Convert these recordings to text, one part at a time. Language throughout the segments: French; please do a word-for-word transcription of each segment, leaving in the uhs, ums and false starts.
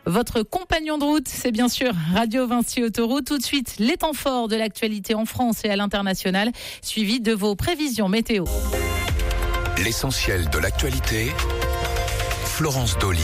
Votre compagnon de route, c'est bien sûr Radio Vinci Autoroute. Tout de suite, les temps forts de l'actualité en France et à l'international, suivi de vos prévisions météo. L'essentiel de l'actualité, Florence Dolly.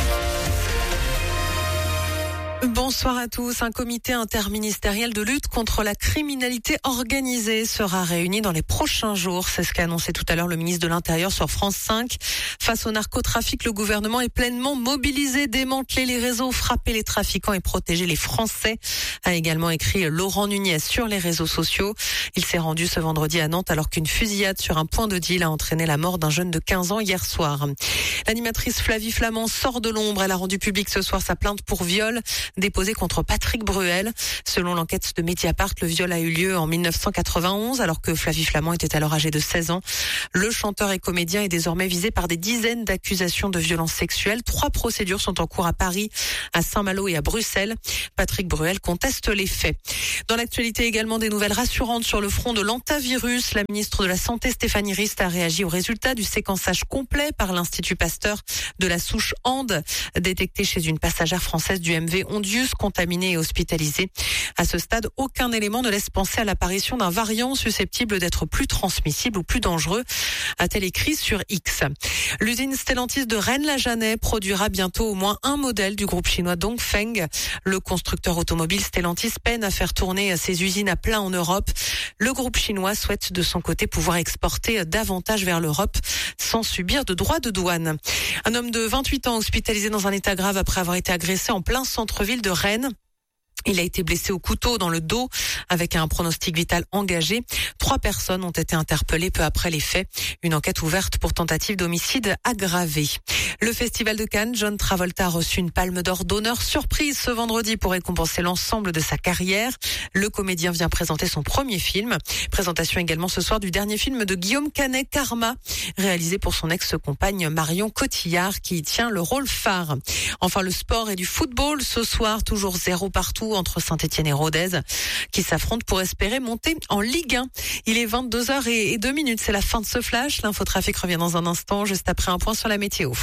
Bonsoir à tous. Un comité interministériel de lutte contre la criminalité organisée sera réuni dans les prochains jours. C'est ce qu'a annoncé tout à l'heure le ministre de l'Intérieur sur France cinq. Face au narcotrafic, le gouvernement est pleinement mobilisé, démanteler les réseaux, frapper les trafiquants et protéger les Français, a également écrit Laurent Nunez sur les réseaux sociaux. Il s'est rendu ce vendredi à Nantes alors qu'une fusillade sur un point de deal a entraîné la mort d'un jeune de quinze ans hier soir. L'animatrice Flavie Flament sort de l'ombre. Elle a rendu public ce soir sa plainte pour viol déposé contre Patrick Bruel. Selon l'enquête de Mediapart, le viol a eu lieu en dix-neuf cent quatre-vingt-onze alors que Flavie Flament était alors âgée de seize ans. Le chanteur et comédien est désormais visé par des dizaines d'accusations de violences sexuelles. Trois procédures sont en cours à Paris, à Saint-Malo et à Bruxelles. Patrick Bruel conteste les faits. Dans l'actualité également, des nouvelles rassurantes sur le front de l'antavirus. La ministre de la Santé, Stéphanie Rist, a réagi aux résultats du séquençage complet par l'Institut Pasteur de la souche And, détectée chez une passagère française du M V Ondius, contaminée et hospitalisée. À ce stade, aucun élément ne laisse penser à l'apparition d'un variant susceptible d'être plus transmissible ou plus dangereux, a-t-elle écrit sur X. L'usine Stellantis de Rennes-la-Jeannet produira bientôt au moins un modèle du groupe chinois Dongfeng. Le constructeur automobile Stellantis peine à faire tourner ses usines à plein en Europe. Le groupe chinois souhaite de son côté pouvoir exporter davantage vers l'Europe sans subir de droits de douane. Un homme de vingt-huit ans hospitalisé dans un état grave après avoir été agressé en plein centre-ville de Rennes. Il a été blessé au couteau dans le dos avec un pronostic vital engagé. Trois personnes ont été interpellées peu après les faits. Une enquête ouverte pour tentative d'homicide aggravé. Le Festival de Cannes, John Travolta a reçu une palme d'or d'honneur surprise ce vendredi pour récompenser l'ensemble de sa carrière. Le comédien vient présenter son premier film. Présentation également ce soir du dernier film de Guillaume Canet, Karma, réalisé pour son ex-compagne Marion Cotillard qui y tient le rôle phare. Enfin, le sport et du football ce soir, toujours zéro partout entre Saint-Etienne et Rodez qui s'affrontent pour espérer monter en Ligue un. Il est vingt-deux heures et deux minutes, c'est la fin de ce flash. L'infotrafic revient dans un instant, juste après un point sur la météo.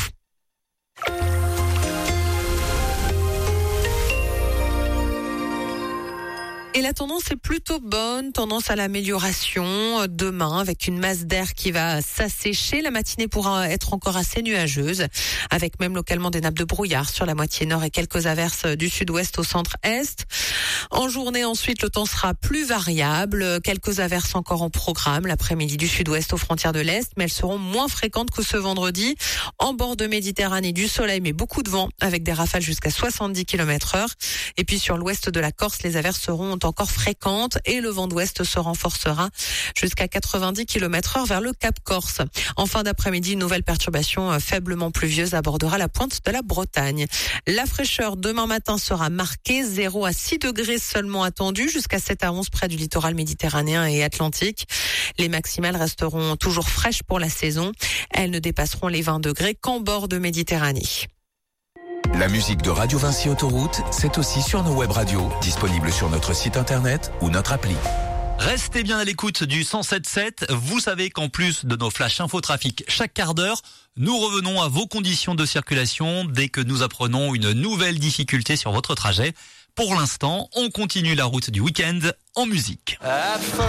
Et la tendance est plutôt bonne, tendance à l'amélioration demain avec une masse d'air qui va s'assécher. La matinée pourra être encore assez nuageuse avec même localement des nappes de brouillard sur la moitié nord et quelques averses du sud-ouest au centre-est. En journée ensuite, le temps sera plus variable. Quelques averses encore en programme l'après-midi du sud-ouest aux frontières de l'Est, mais elles seront moins fréquentes que ce vendredi. En bord de Méditerranée, du soleil mais beaucoup de vent avec des rafales jusqu'à soixante-dix kilomètres heure. Et puis sur l'ouest de la Corse, les averses seront encore fréquentes et le vent d'ouest se renforcera jusqu'à quatre-vingt-dix kilomètres heure vers le Cap Corse. En fin d'après-midi, une nouvelle perturbation faiblement pluvieuse abordera la pointe de la Bretagne. La fraîcheur demain matin sera marquée, zéro à six degrés seulement attendus, jusqu'à sept à onze près du littoral méditerranéen et atlantique. Les maximales resteront toujours fraîches pour la saison. Elles ne dépasseront les vingt degrés qu'en bord de Méditerranée. La musique de Radio Vinci Autoroute, c'est aussi sur nos web radios, disponibles sur notre site internet ou notre appli. Restez bien à l'écoute du cent sept sept. Vous savez qu'en plus de nos flashs infotrafic chaque quart d'heure, nous revenons à vos conditions de circulation dès que nous apprenons une nouvelle difficulté sur votre trajet. Pour l'instant, on continue la route du week-end en musique.